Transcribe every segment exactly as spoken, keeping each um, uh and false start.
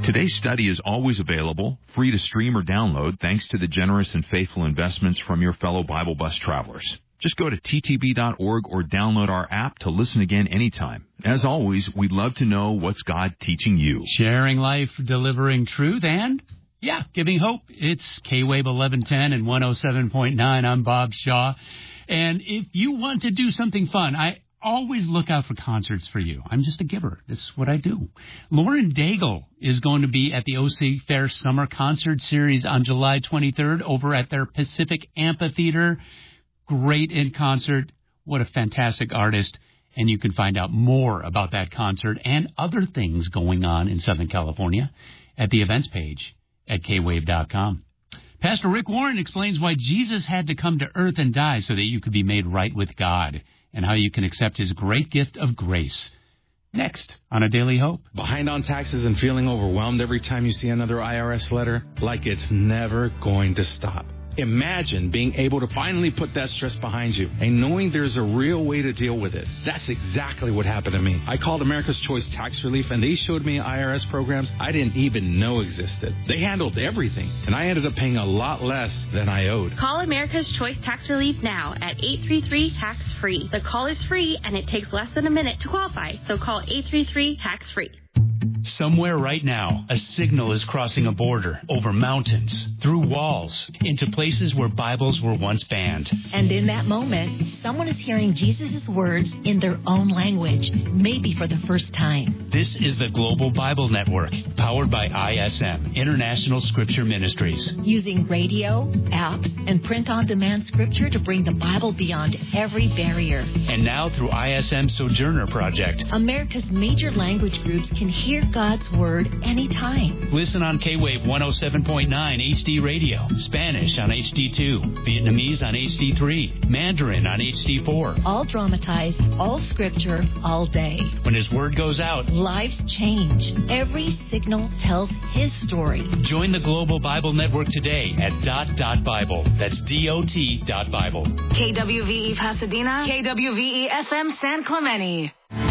Today's study is always available, free to stream or download, thanks to the generous and faithful investments from your fellow Bible Bus travelers. Just go to T T B dot org or download our app to listen again anytime. As always, we'd love to know what's God teaching you. Sharing life, delivering truth, and, yeah, giving hope. It's K-Wave eleven ten and one oh seven point nine. I'm Bob Shaw. And if you want to do something fun, I always look out for concerts for you. I'm just a giver. That's what I do. Lauren Daigle is going to be at the O C Fair Summer Concert Series on July twenty-third over at their Pacific Amphitheater. Great in concert. What a fantastic artist. And you can find out more about that concert and other things going on in Southern California at the events page at K wave dot com. Pastor Rick Warren explains why Jesus had to come to earth and die so that you could be made right with God, and how you can accept his great gift of grace. Next on A Daily Hope. Behind on taxes and feeling overwhelmed every time you see another I R S letter? Like it's never going to stop. Imagine being able to finally put that stress behind you and knowing there's a real way to deal with it. That's exactly what happened to me. I called America's Choice Tax Relief, and they showed me I R S programs I didn't even know existed. They handled everything, and I ended up paying a lot less than I owed. Call America's Choice Tax Relief now at eight three three, tax free. The call is free, and it takes less than a minute to qualify, so call eight three three, tax free. Somewhere right now, a signal is crossing a border, over mountains, through walls, into places where Bibles were once banned. And in that moment, someone is hearing Jesus' words in their own language, maybe for the first time. This is the Global Bible Network, powered by I S M, International Scripture Ministries. Using radio, apps, and print-on-demand scripture to bring the Bible beyond every barrier. And now through I S M Sojourner Project, America's major language groups can hear God's Word anytime. Listen on K-Wave one oh seven point nine H D Radio, Spanish on H D two, Vietnamese on H D three, Mandarin on H D four. All dramatized, all scripture, all day. When His Word goes out, lives change. Every signal tells His story. Join the Global Bible Network today at dot dot Bible. That's D O T dot Bible. K W V E Pasadena, K W V E F M San Clemente.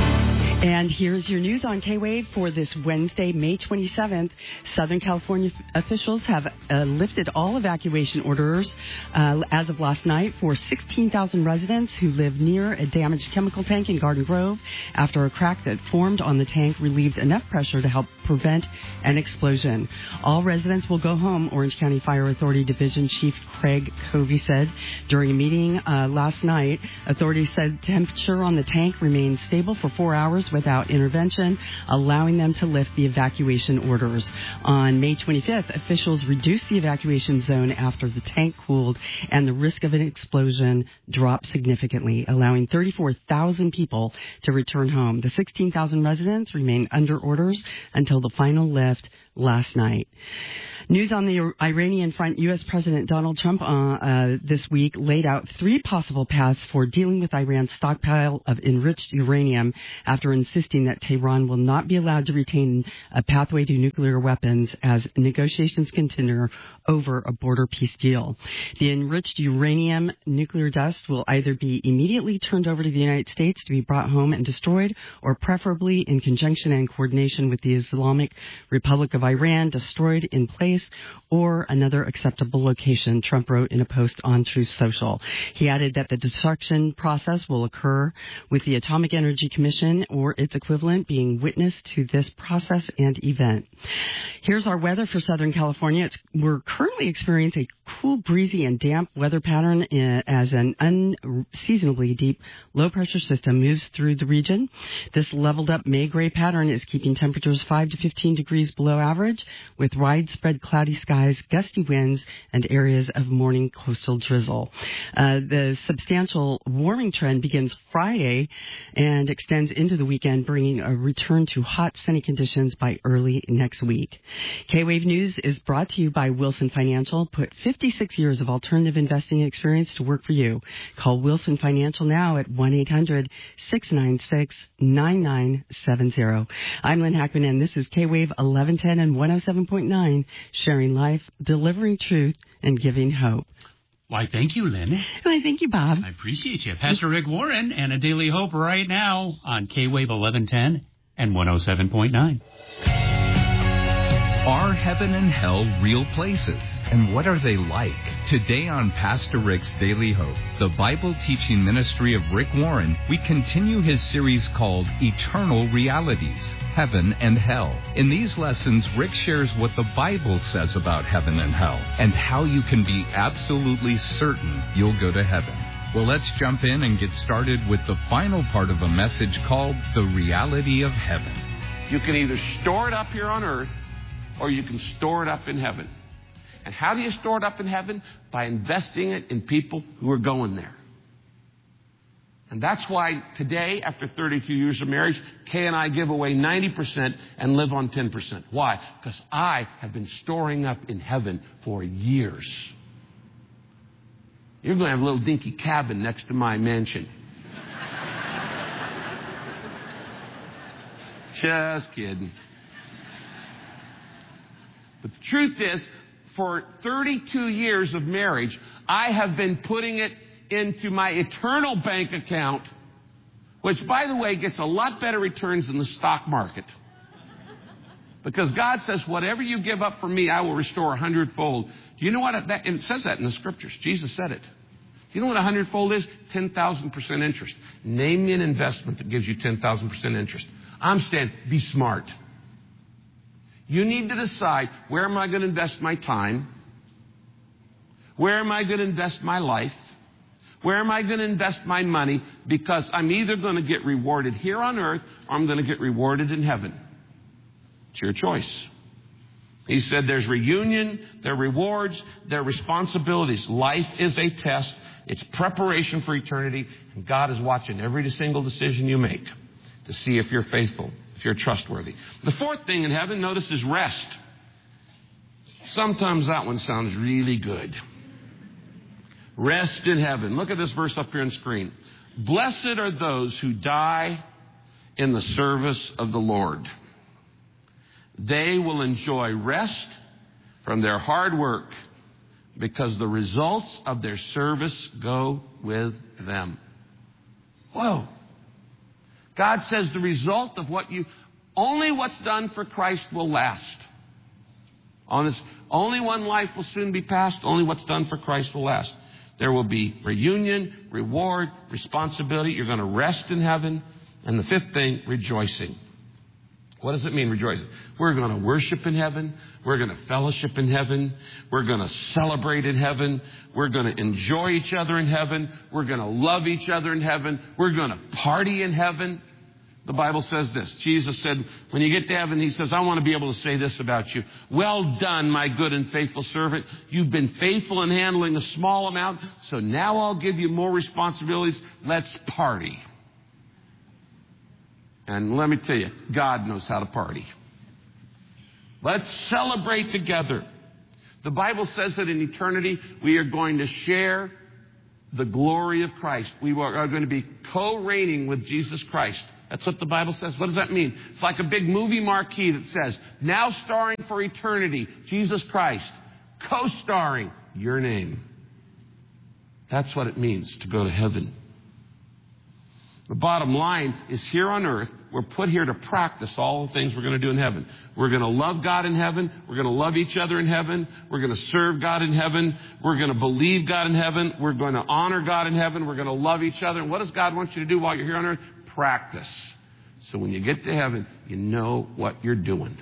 And here's your news on K-Wave for this Wednesday, May twenty-seventh. Southern California officials have uh, lifted all evacuation orders uh, as of last night for sixteen thousand residents who live near a damaged chemical tank in Garden Grove after a crack that formed on the tank relieved enough pressure to help prevent an explosion. All residents will go home, Orange County Fire Authority Division Chief Craig Covey said during a meeting uh, last night. Authorities said temperature on the tank remained stable for four hours without intervention, allowing them to lift the evacuation orders. On May twenty-fifth, officials reduced the evacuation zone after the tank cooled and the risk of an explosion dropped significantly, allowing thirty-four thousand people to return home. The sixteen thousand residents remain under orders until the final lift last night. News on the Iranian front. U S. President Donald Trump uh, uh, this week laid out three possible paths for dealing with Iran's stockpile of enriched uranium after insisting that Tehran will not be allowed to retain a pathway to nuclear weapons as negotiations continue over a border peace deal. The enriched uranium nuclear dust will either be immediately turned over to the United States to be brought home and destroyed, or preferably in conjunction and coordination with the Islamic Republic of Iran, destroyed in place or another acceptable location, Trump wrote in a post on Truth Social. He added that the destruction process will occur with the Atomic Energy Commission or its equivalent being witness to this process and event. Here's our weather for Southern California. It's, we're currently experiencing a cool, breezy, and damp weather pattern in, as an unseasonably deep low-pressure system moves through the region. This leveled-up May-gray pattern is keeping temperatures five to fifteen degrees below average, with widespread cloudy skies, gusty winds, and areas of morning coastal drizzle. Uh, the substantial warming trend begins Friday and extends into the weekend, bringing a return to hot, sunny conditions by early next week. K-Wave News is brought to you by Wilson Financial. Put fifty-six years of alternative investing experience to work for you. Call Wilson Financial now at one eight hundred, six nine six, nine nine seven zero. I'm Lynn Hackman, and this is K-Wave eleven ten and one oh seven point nine, sharing life, delivering truth, and giving hope. Why, thank you, Lynn. Why, thank you, Bob. I appreciate you. Pastor Rick Warren and A Daily Hope right now on K-Wave eleven ten and one oh seven point nine. Are heaven and hell real places? And what are they like? Today on Pastor Rick's Daily Hope, the Bible teaching ministry of Rick Warren, we continue his series called Eternal Realities, Heaven and Hell. In these lessons, Rick shares what the Bible says about heaven and hell and how you can be absolutely certain you'll go to heaven. Well, let's jump in and get started with the final part of a message called The Reality of Heaven. You can either store it up here on earth, or you can store it up in heaven. And how do you store it up in heaven? By investing it in people who are going there. And that's why today, after thirty-two years of marriage, Kay and I give away ninety percent and live on ten percent. Why? Because I have been storing up in heaven for years. You're going to have a little dinky cabin next to my mansion. Just kidding. But the truth is, for thirty-two years of marriage, I have been putting it into my eternal bank account, which, by the way, gets a lot better returns than the stock market. Because God says, whatever you give up for me, I will restore a hundredfold. Do you know what that, and it says that in the scriptures. Jesus said it. You know what a hundredfold is? ten thousand percent interest. Name me an investment that gives you ten thousand percent interest. I'm saying, be smart. You need to decide, where am I going to invest my time? Where am I going to invest my life? Where am I going to invest my money? Because I'm either going to get rewarded here on earth or I'm going to get rewarded in heaven. It's your choice. He said there's reunion, there are rewards, there are responsibilities. Life is a test. It's preparation for eternity. And God is watching every single decision you make to see if you're faithful, if you're trustworthy. The fourth thing in heaven, notice, is rest. Sometimes that one sounds really good. Rest in heaven. Look at this verse up here on screen. Blessed are those who die in the service of the Lord. They will enjoy rest from their hard work because the results of their service go with them. Whoa. God says the result of what you, only what's done for Christ will last. On this, only one life will soon be passed. Only what's done for Christ will last. There will be reunion, reward, responsibility. You're going to rest in heaven. And the fifth thing, rejoicing. What does it mean, rejoicing? We're going to worship in heaven. We're going to fellowship in heaven. We're going to celebrate in heaven. We're going to enjoy each other in heaven. We're going to love each other in heaven. We're going to party in heaven. The Bible says this. Jesus said, when you get to heaven, he says, I want to be able to say this about you. Well done, my good and faithful servant. You've been faithful in handling a small amount, so now I'll give you more responsibilities. Let's party. And let me tell you, God knows how to party. Let's celebrate together. The Bible says that in eternity, we are going to share the glory of Christ. We are going to be co-reigning with Jesus Christ. That's what the Bible says. What does that mean? It's like a big movie marquee that says, now starring for eternity, Jesus Christ, co-starring your name. That's what it means to go to heaven. The bottom line is, here on earth, we're put here to practice all the things we're going to do in heaven. We're going to love God in heaven. We're going to love each other in heaven. We're going to serve God in heaven. We're going to believe God in heaven. We're going to honor God in heaven. We're going to love each other. And what does God want you to do while you're here on earth? Practice. So when you get to heaven, you know what you're doing.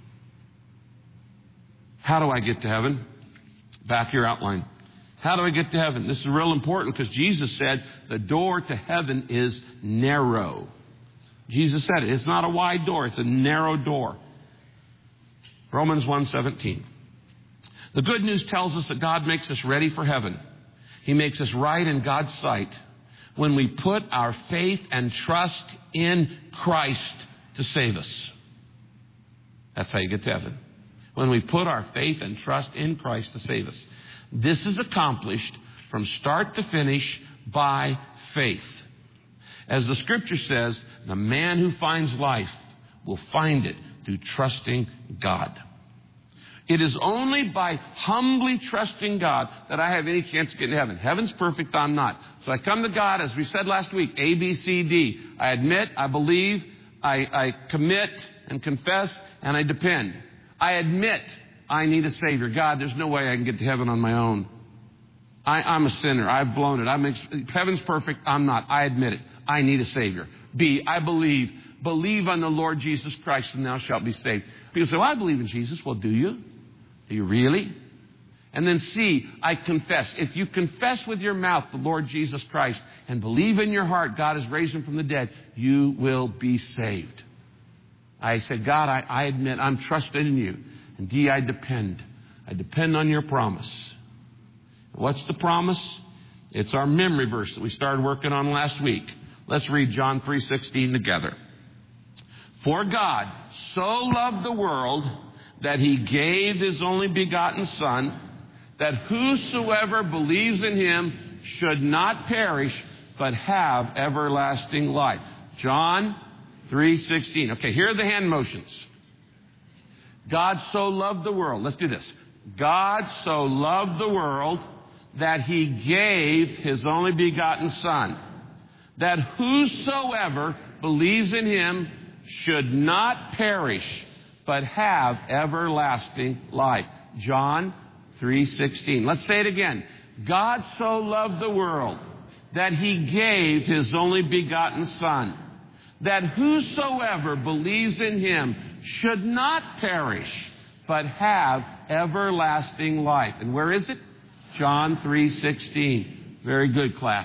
How do I get to heaven? Back your outline. How do I get to heaven? This is real important because Jesus said the door to heaven is narrow. Jesus said it. It's not a wide door. It's a narrow door. Romans one seventeen. The good news tells us that God makes us ready for heaven. He makes us right in God's sight when we put our faith and trust in Christ to save us. That's how you get to heaven. When we put our faith and trust in Christ to save us. This is accomplished from start to finish by faith. As the scripture says, the man who finds life will find it through trusting God. It is only by humbly trusting God that I have any chance of getting to heaven. Heaven's perfect, I'm not. So I come to God, as we said last week, A, B, C, D. I admit, I believe, I, I commit and confess, and I depend. I admit I need a Savior. God, there's no way I can get to heaven on my own. I, I'm a sinner. I've blown it. I'm ex- heaven's perfect. I'm not. I admit it. I need a Savior. B, I believe. Believe on the Lord Jesus Christ and thou shalt be saved. People say, well, I believe in Jesus. Well, do you? Do you really? And then C, I confess. If you confess with your mouth the Lord Jesus Christ and believe in your heart God has raised him from the dead, you will be saved. I said, God, I, I admit I'm trusting in you. And D, I depend. I depend on your promise. What's the promise? It's our memory verse that we started working on last week. Let's read John three sixteen together. For God so loved the world that he gave his only begotten Son, that whosoever believes in him should not perish, but have everlasting life. John three sixteen. Okay, here are the hand motions. God so loved the world. Let's do this. God so loved the world that he gave his only begotten Son, that whosoever believes in him should not perish, but have everlasting life. John three sixteen. Let's say it again. God so loved the world that he gave his only begotten Son, that whosoever believes in him should not perish, but have everlasting life. And where is it? John three sixteen. Very good, class.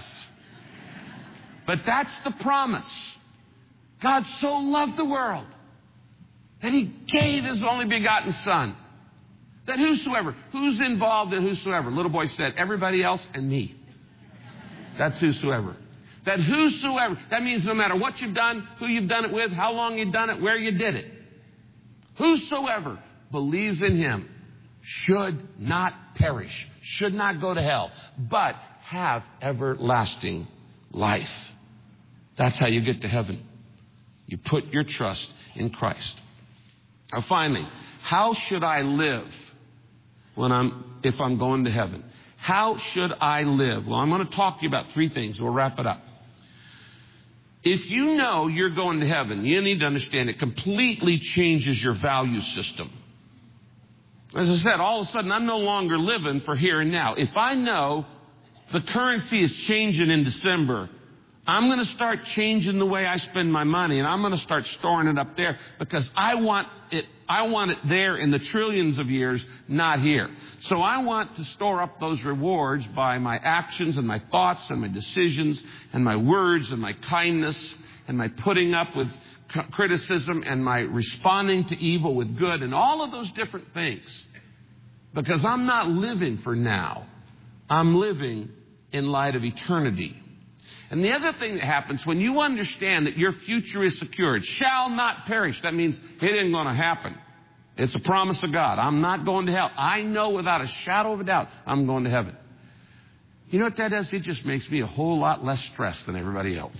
But that's the promise. God so loved the world that he gave his only begotten Son. That whosoever, who's involved in whosoever? Little boy said, everybody else and me. That's whosoever. That whosoever, that means no matter what you've done, who you've done it with, how long you've done it, where you did it. Whosoever believes in him should not perish, should not go to hell, but have everlasting life. That's how you get to heaven. You put your trust in Christ. Now finally, how should I live when I'm, if I'm going to heaven? How should I live? Well, I'm going to talk to you about three things. We'll wrap it up. If you know you're going to heaven, you need to understand it completely changes your value system. As I said, all of a sudden, I'm no longer living for here and now. If I know the currency is changing in December, I'm going to start changing the way I spend my money, and I'm going to start storing it up there because I want it, I want it there in the trillions of years, not here. So I want to store up those rewards by my actions and my thoughts and my decisions and my words and my kindness and my putting up with criticism and my responding to evil with good and all of those different things. Because I'm not living for now. I'm living in light of eternity. And the other thing that happens when you understand that your future is secure, it shall not perish. That means it ain't going to happen. It's a promise of God. I'm not going to hell. I know without a shadow of a doubt I'm going to heaven. You know what that does? It just makes me a whole lot less stressed than everybody else.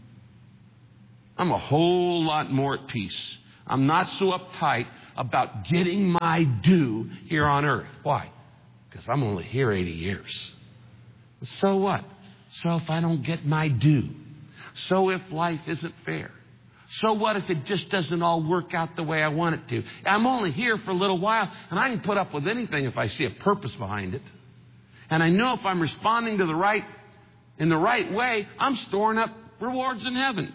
I'm a whole lot more at peace. I'm not so uptight about getting my due here on earth. Why? Because I'm only here eighty years. So what? So if I don't get my due? So if life isn't fair? So what if it just doesn't all work out the way I want it to? I'm only here for a little while, and I can put up with anything if I see a purpose behind it. And I know if I'm responding to the right, in the right way, I'm storing up rewards in heaven.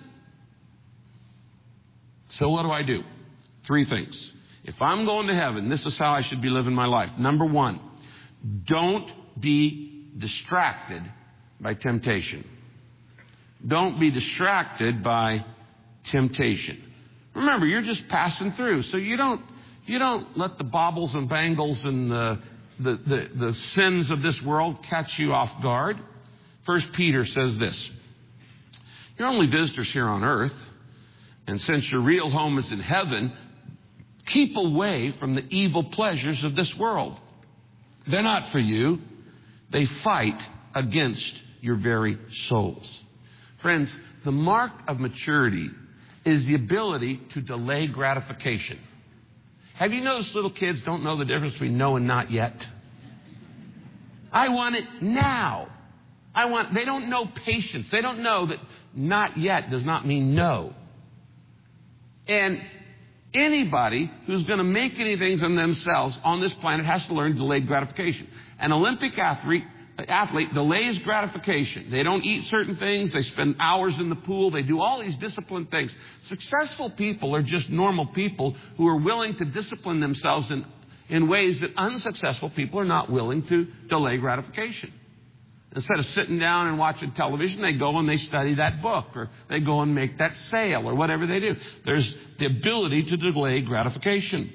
So what do I do? Three things. If I'm going to heaven, this is how I should be living my life. Number one, don't be distracted by temptation. Don't be distracted by temptation. Remember, you're just passing through, so you don't you don't let the baubles and bangles and the the, the, the sins of this world catch you off guard. First Peter says this: you're only visitors here on earth, and since your real home is in heaven, keep away from the evil pleasures of this world. They're not for you. They fight against your very souls. Friends, the mark of maturity is the ability to delay gratification. Have you noticed little kids don't know the difference between no and not yet? I want it now. I want, they don't know patience. They don't know that not yet does not mean no. And Anybody who's going to make anything of themselves on this planet has to learn delayed gratification. An Olympic athlete athlete delays gratification. They don't eat certain things. They spend hours in the pool. They do all these disciplined things. Successful people are just normal people who are willing to discipline themselves in, in ways that unsuccessful people are not willing to delay gratification. Instead of sitting down and watching television, they go and they study that book, or they go and make that sale, or whatever they do. There's the ability to delay gratification.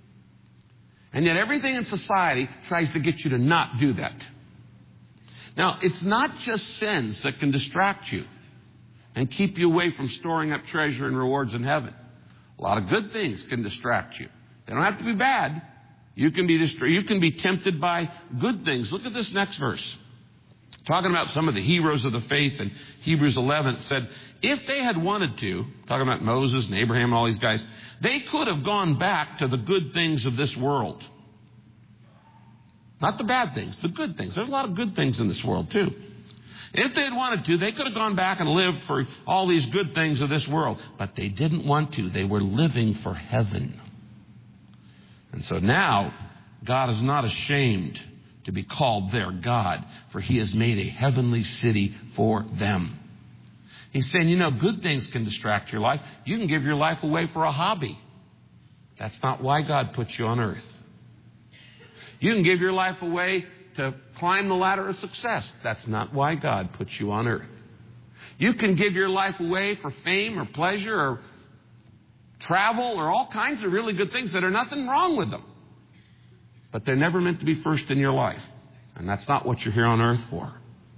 And yet everything in society tries to get you to not do that. Now, it's not just sins that can distract you and keep you away from storing up treasure and rewards in heaven. A lot of good things can distract you. They don't have to be bad. You can be distra- you can be tempted by good things. Look at this next verse. Talking about some of the heroes of the faith in Hebrews eleven, it said, if they had wanted to, talking about Moses and Abraham and all these guys, they could have gone back to the good things of this world. Not the bad things, the good things. There's a lot of good things in this world too. If they had wanted to, they could have gone back and lived for all these good things of this world. But they didn't want to. They were living for heaven. And so now, God is not ashamed to be called their God, for he has made a heavenly city for them. He's saying, you know, good things can distract your life. You can give your life away for a hobby. That's not why God put you on earth. You can give your life away to climb the ladder of success. That's not why God put you on earth. You can give your life away for fame or pleasure or travel or all kinds of really good things that are nothing wrong with them. But they're never meant to be first in your life. And that's not what you're here on earth for.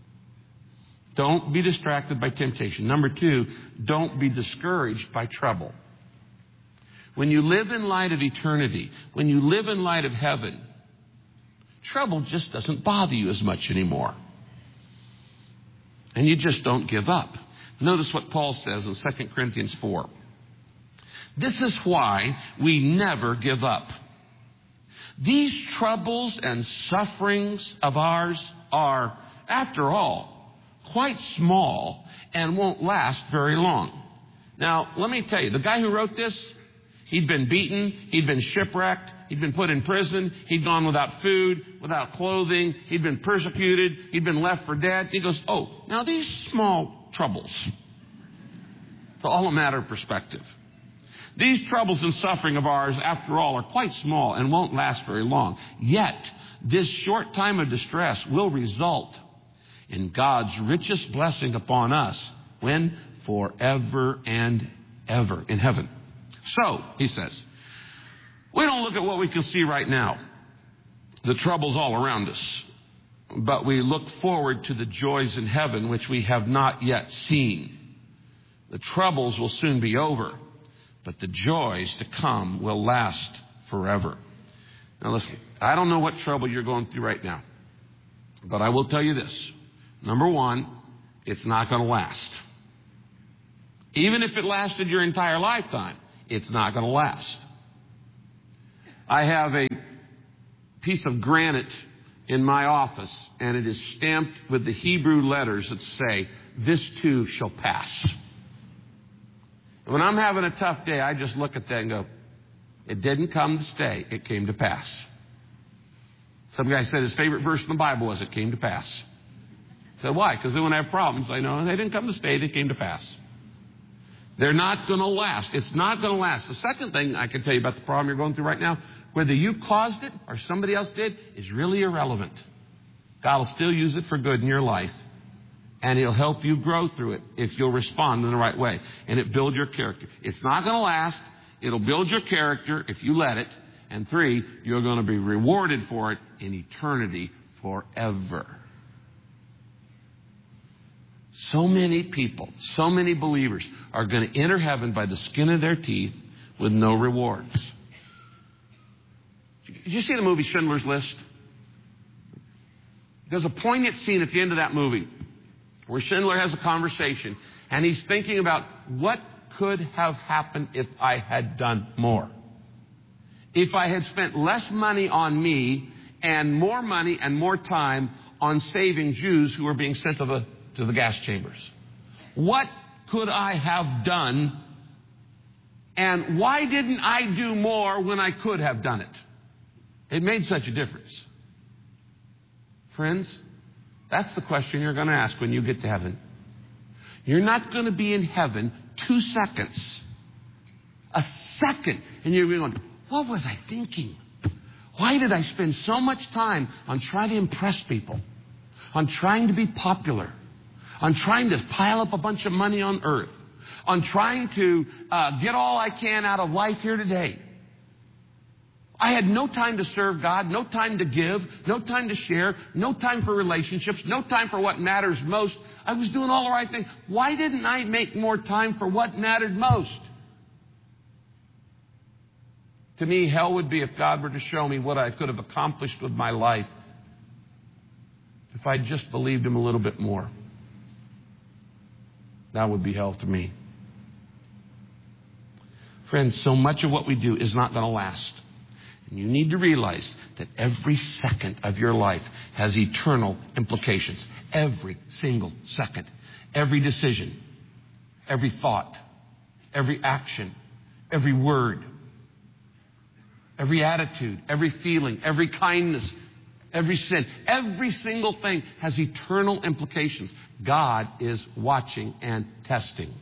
Don't be distracted by temptation. Number two, don't be discouraged by trouble. When you live in light of eternity, when you live in light of heaven, trouble just doesn't bother you as much anymore. And you just don't give up. Notice what Paul says in Second Corinthians four. This is why we never give up. These troubles and sufferings of ours are, after all, quite small and won't last very long. Now, let me tell you, the guy who wrote this, he'd been beaten, he'd been shipwrecked, he'd been put in prison, he'd gone without food, without clothing, he'd been persecuted, he'd been left for dead. He goes, oh, now these small troubles. It's all a matter of perspective. These troubles and suffering of ours, after all, are quite small and won't last very long. Yet, this short time of distress will result in God's richest blessing upon us. When? Forever and ever in heaven. So, he says, we don't look at what we can see right now, the troubles all around us, but we look forward to the joys in heaven which we have not yet seen. The troubles will soon be over, but the joys to come will last forever. Now listen, I don't know what trouble you're going through right now, but I will tell you this. Number one, it's not going to last. Even if it lasted your entire lifetime, it's not going to last. I have a piece of granite in my office, and it is stamped with the Hebrew letters that say, this too shall pass. When I'm having a tough day, I just look at that and go, it didn't come to stay, it came to pass. Some guy said his favorite verse in the Bible was, it came to pass. I said, why? Because when I have problems, I know they didn't come to stay, they came to pass. They're not going to last. It's not going to last. The second thing I can tell you about the problem you're going through right now, whether you caused it or somebody else did, is really irrelevant. God will still use it for good in your life. And he'll help you grow through it if you'll respond in the right way. And it builds your character. It's not going to last. It'll build your character if you let it. And three, you're going to be rewarded for it in eternity forever. So many people, so many believers are going to enter heaven by the skin of their teeth with no rewards. Did you see the movie Schindler's List? There's a poignant scene at the end of that movie where Schindler has a conversation and he's thinking about what could have happened if I had done more. If I had spent less money on me and more money and more time on saving Jews who were being sent to the, to the gas chambers. What could I have done? And why didn't I do more when I could have done it? It made such a difference. Friends, that's the question you're going to ask when you get to heaven. You're not going to be in heaven two seconds. A second. And you're going, what was I thinking? Why did I spend so much time on trying to impress people? On trying to be popular? On trying to pile up a bunch of money on earth? On trying to uh, get all I can out of life here today? I had no time to serve God, no time to give, no time to share, no time for relationships, no time for what matters most. I was doing all the right things. Why didn't I make more time for what mattered most? To me, hell would be if God were to show me what I could have accomplished with my life if I just believed Him a little bit more. That would be hell to me. Friends, so much of what we do is not going to last. And you need to realize that every second of your life has eternal implications. Every single second. Every decision. Every thought. Every action. Every word. Every attitude. Every feeling. Every kindness. Every sin. Every single thing has eternal implications. God is watching and testing.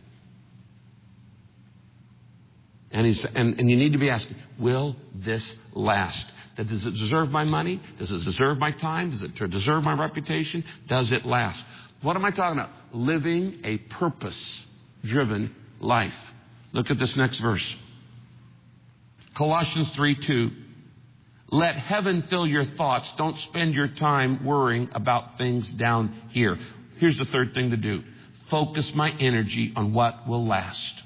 And, he's, and, and you need to be asking, will this last? Does it deserve my money? Does it deserve my time? Does it deserve my reputation? Does it last? What am I talking about? Living a purpose-driven life. Look at this next verse. Colossians three two. Let heaven fill your thoughts. Don't spend your time worrying about things down here. Here's the third thing to do. Focus my energy on what will last.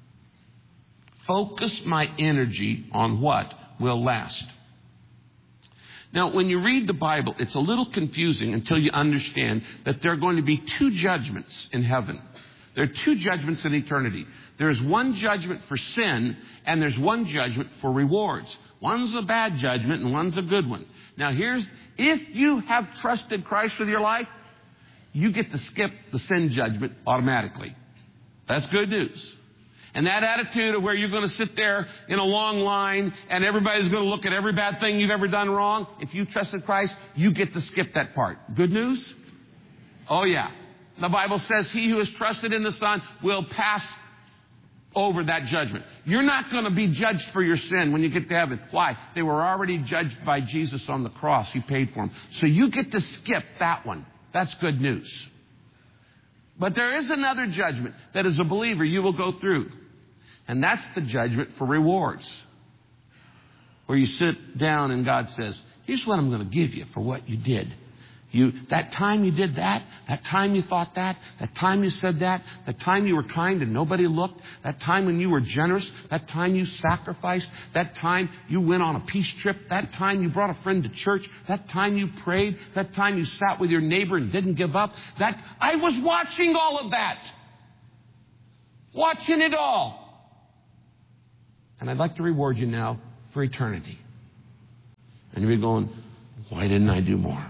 Focus my energy on what will last. Now, when you read the Bible, it's a little confusing until you understand that there are going to be two judgments in heaven. There are two judgments in eternity. There's one judgment for sin, and there's one judgment for rewards. One's a bad judgment, and one's a good one. Now, here's, if you have trusted Christ with your life, you get to skip the sin judgment automatically. That's good news. And that attitude of where you're going to sit there in a long line and everybody's going to look at every bad thing you've ever done wrong, if you trusted Christ, you get to skip that part. Good news? Oh, yeah. The Bible says he who is trusted in the Son will pass over that judgment. You're not going to be judged for your sin when you get to heaven. Why? They were already judged by Jesus on the cross. He paid for them. So you get to skip that one. That's good news. But there is another judgment that as a believer you will go through. And that's the judgment for rewards. Where you sit down and God says, here's what I'm going to give you for what you did. You, that time you did that, that time you thought that, that time you said that, that time you were kind and nobody looked, that time when you were generous, that time you sacrificed, that time you went on a peace trip, that time you brought a friend to church, that time you prayed, that time you sat with your neighbor and didn't give up. That I was watching all of that. Watching it all. And I'd like to reward you now for eternity. And you'll be going, why didn't I do more?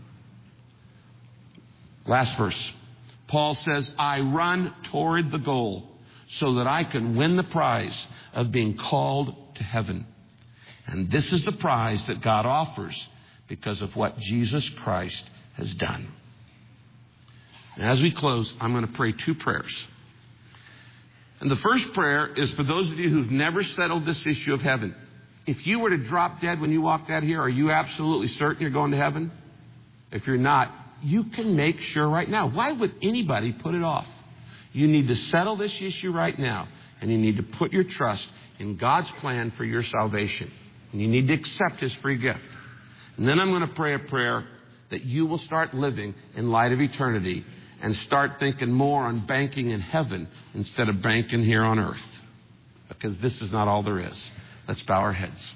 Last verse. Paul says, I run toward the goal so that I can win the prize of being called to heaven. And this is the prize that God offers because of what Jesus Christ has done. And as we close, I'm going to pray two prayers. And the first prayer is for those of you who've never settled this issue of heaven. If you were to drop dead when you walked out here, are you absolutely certain you're going to heaven? If you're not, you can make sure right now. Why would anybody put it off? You need to settle this issue right now. And you need to put your trust in God's plan for your salvation. And you need to accept His free gift. And then I'm going to pray a prayer that you will start living in light of eternity and start thinking more on banking in heaven instead of banking here on earth. Because this is not all there is. Let's bow our heads.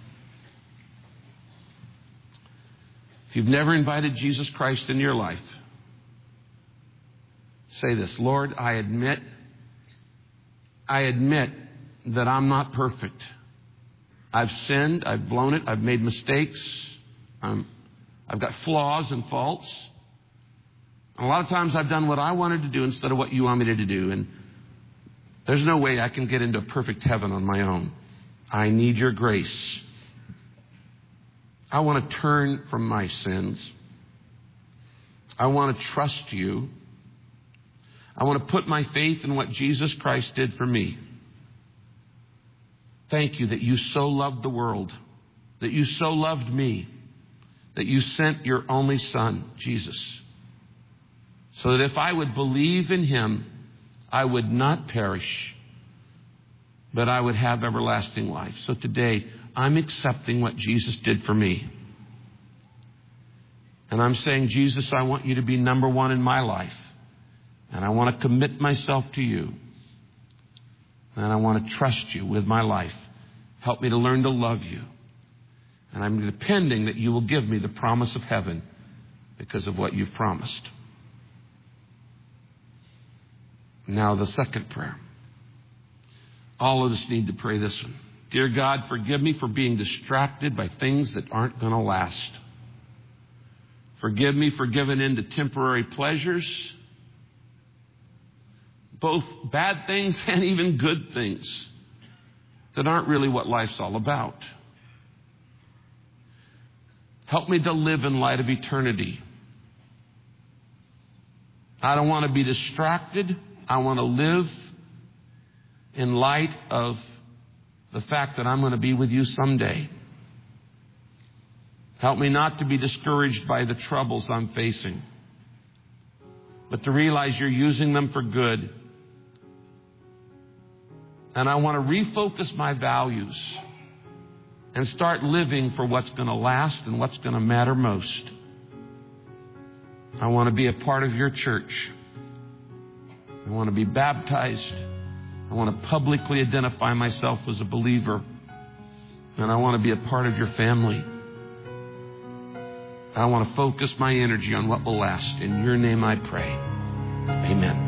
If you've never invited Jesus Christ into your life, say this, Lord, I admit, I admit that I'm not perfect. I've sinned, I've blown it, I've made mistakes, I'm, I've got flaws and faults. And a lot of times I've done what I wanted to do instead of what you want me to do. And There's no way I can get into a perfect heaven on my own. I need your grace. I want to turn from my sins. I want to trust you. I want to put my faith in what Jesus Christ did for me. Thank you that you so loved the world, that you so loved me, that you sent your only Son, Jesus, so that if I would believe in him, I would not perish, but I would have everlasting life. So today, I'm accepting what Jesus did for me. And I'm saying, Jesus, I want you to be number one in my life. And I want to commit myself to you. And I want to trust you with my life. Help me to learn to love you. And I'm depending that you will give me the promise of heaven because of what you've promised. Now the second prayer. All of us need to pray this one. Dear God, forgive me for being distracted by things that aren't going to last. Forgive me for giving in to temporary pleasures, both bad things and even good things that aren't really what life's all about. Help me to live in light of eternity. I don't want to be distracted. I want to live in light of the fact that I'm going to be with you someday. Help me not to be discouraged by the troubles I'm facing, but to realize you're using them for good. And I want to refocus my values and start living for what's going to last and what's going to matter most. I want to be a part of your church. I want to be baptized. I want to publicly identify myself as a believer. And I want to be a part of your family. I want to focus my energy on what will last. In your name I pray. Amen.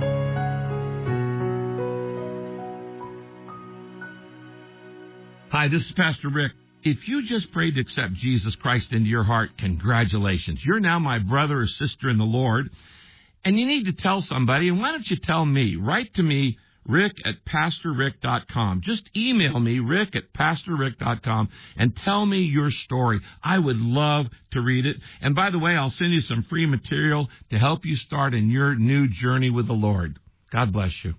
Hi, this is Pastor Rick. If you just prayed to accept Jesus Christ into your heart, congratulations. You're now my brother or sister in the Lord. And you need to tell somebody. And why don't you tell me? Write to me, Rick at pastor rick dot com. Just email me, Rick at pastor rick dot com, and tell me your story. I would love to read it. And by the way, I'll send you some free material to help you start in your new journey with the Lord. God bless you.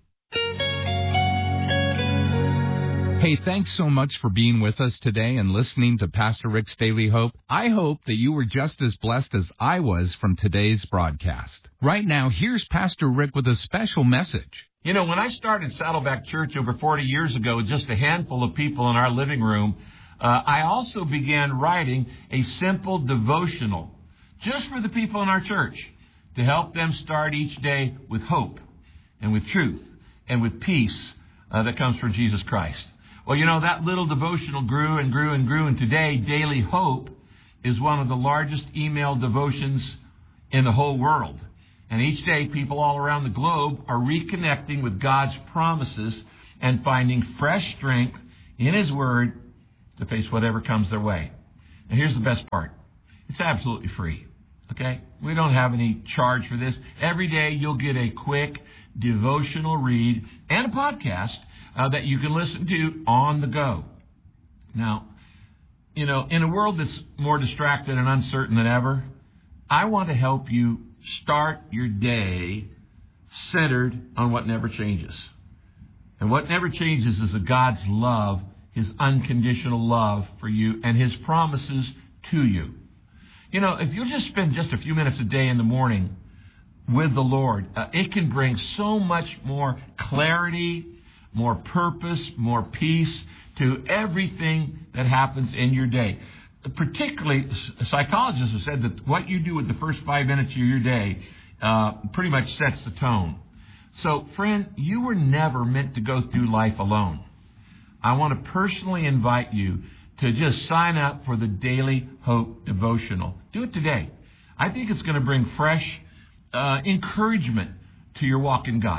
Hey, thanks so much for being with us today and listening to Pastor Rick's Daily Hope. I hope that you were just as blessed as I was from today's broadcast. Right now, here's Pastor Rick with a special message. You know, when I started Saddleback Church over forty years ago, with just a handful of people in our living room, uh, I also began writing a simple devotional just for the people in our church to help them start each day with hope and with truth and with peace uh, that comes from Jesus Christ. Well, you know, that little devotional grew and grew and grew, and today, Daily Hope is one of the largest email devotions in the whole world. And each day, people all around the globe are reconnecting with God's promises and finding fresh strength in His Word to face whatever comes their way. And here's the best part. It's absolutely free. Okay? We don't have any charge for this. Every day, you'll get a quick devotional read and a podcast Uh, that you can listen to on the go. Now, you know, in a world that's more distracted and uncertain than ever, I want to help you start your day centered on what never changes. And what never changes is a God's love, His unconditional love for you and His promises to you. You know, if you just spend just a few minutes a day in the morning with the Lord, uh, it can bring so much more clarity, more purpose, more peace to everything that happens in your day. Particularly, psychologists have said that what you do with the first five minutes of your day uh, pretty much sets the tone. So, friend, you were never meant to go through life alone. I want to personally invite you to just sign up for the Daily Hope Devotional. Do it today. I think it's going to bring fresh uh, encouragement to your walk in God.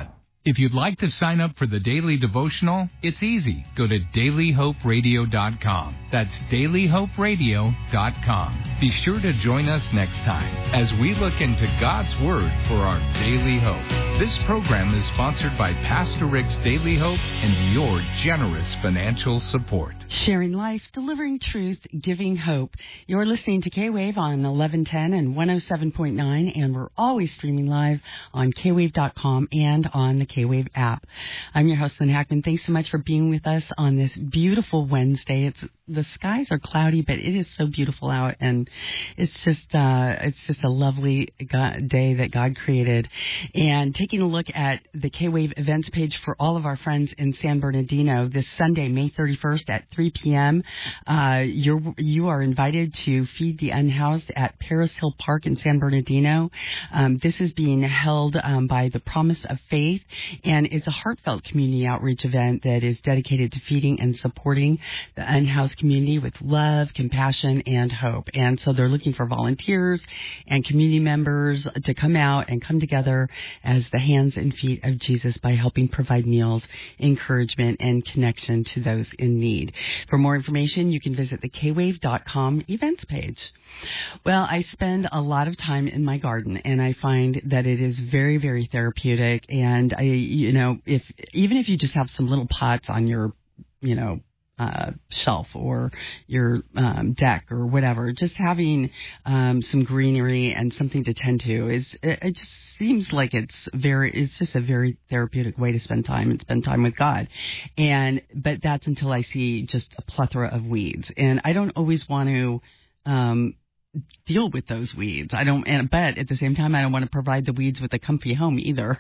If you'd like to sign up for the Daily Devotional, it's easy. Go to daily hope radio dot com. That's daily hope radio dot com. Be sure to join us next time as we look into God's Word for our daily hope. This program is sponsored by Pastor Rick's Daily Hope and your generous financial support. Sharing life, delivering truth, giving hope. You're listening to K-Wave on eleven ten and one oh seven point nine, and we're always streaming live on K wave dot com and on the K-Wave app. I'm your host, Lynn Hackman. Thanks so much for being with us on this beautiful Wednesday. It's the skies are cloudy, but it is so beautiful out, and it's just uh, it's just a lovely God, day that God created. And taking a look at the K-Wave events page for all of our friends in San Bernardino this Sunday, May thirty-first at three p.m. Uh, you're you are invited to feed the unhoused at Paris Hill Park in San Bernardino. Um, this is being held um, by the Promise of Faith, and it's a heartfelt community outreach event that is dedicated to feeding and supporting the unhoused community with love, compassion, and hope. And so they're looking for volunteers and community members to come out and come together as the hands and feet of Jesus by helping provide meals, encouragement, and connection to those in need. For more information, you can visit the K wave dot com events page. Well, I spend a lot of time in my garden, and I find that it is very, very therapeutic. And I, you know, if even if you just have some little pots on your, you know, Uh, shelf or your um, deck or whatever, just having um, some greenery and something to tend to is it, it just seems like it's very it's just a very therapeutic way to spend time and spend time with God. And but that's until I see just a plethora of weeds, and I don't always want to um, deal with those weeds. I don't, and, but at the same time, I don't want to provide the weeds with a comfy home either.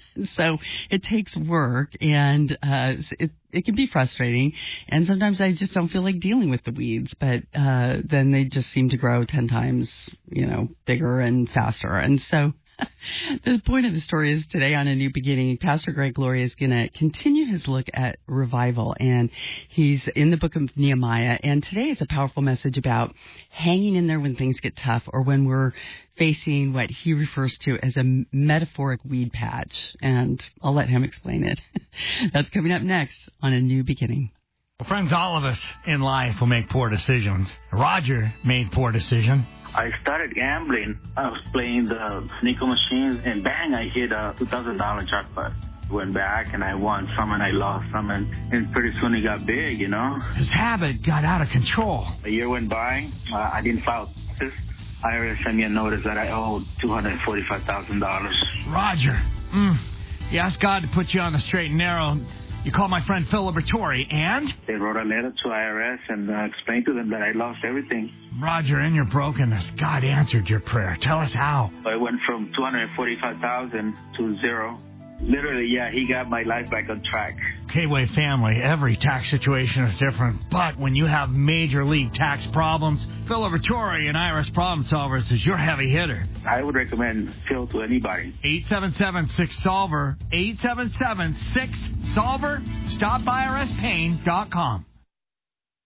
So it takes work, and uh, it it can be frustrating. And sometimes I just don't feel like dealing with the weeds, but uh, then they just seem to grow ten times, you know, bigger and faster. And so the point of the story is today on A New Beginning, Pastor Greg Gloria is going to continue his look at revival, and he's in the book of Nehemiah. And today is a powerful message about hanging in there when things get tough, or when we're facing what he refers to as a metaphoric weed patch. And I'll let him explain it. That's coming up next on A New Beginning. Well, friends, all of us in life will make poor decisions. Roger made poor decision. I started gambling. I was playing the sneaker machines, and bang, I hit a two thousand dollars jackpot. Went back, and I won some, and I lost some, and, and pretty soon it got big, you know. His habit got out of control. A year went by. Uh, I didn't file taxes. I R S sent me a notice that I owed two hundred forty-five thousand dollars. Roger. Mm. You asked God to put you on the straight and narrow. You called my friend Phil Liberatore, and? They wrote a letter to I R S and uh, explained to them that I lost everything. Roger, in your brokenness, God answered your prayer. Tell us how. I went from two hundred forty-five thousand to zero. Literally, yeah, he got my life back on track. K-Wave family, every tax situation is different, but when you have major league tax problems, Phil Liberatore and I R S Problem Solvers is your heavy hitter. I would recommend Phil to anybody. eight seven seven six solver, eight seven seven six solver, stop I R S pain dot com.